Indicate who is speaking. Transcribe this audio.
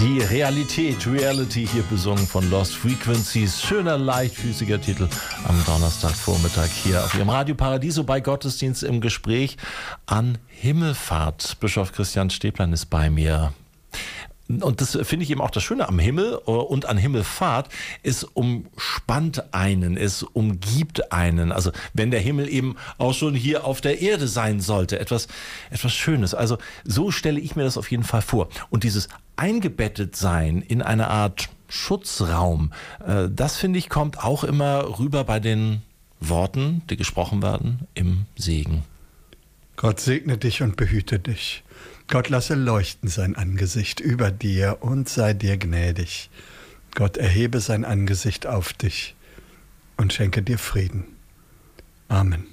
Speaker 1: Die Reality hier besungen von Lost Frequencies. Schöner, leichtfüßiger Titel am Donnerstagvormittag hier auf Ihrem Radio Paradiso bei Gottesdienst im Gespräch an Himmelfahrt. Bischof Christian Stäblein ist bei mir. Und das finde ich eben auch das Schöne am Himmel und an Himmelfahrt. Es umspannt einen, es umgibt einen. Also wenn der Himmel eben auch schon hier auf der Erde sein sollte. Etwas Schönes. Also so stelle ich mir das auf jeden Fall vor. Und dieses eingebettet sein in eine Art Schutzraum, das finde ich kommt auch immer rüber bei den Worten, die gesprochen werden im Segen.
Speaker 2: Gott segne dich und behüte dich. Gott lasse leuchten sein Angesicht über dir und sei dir gnädig. Gott erhebe sein Angesicht auf dich und schenke dir Frieden. Amen.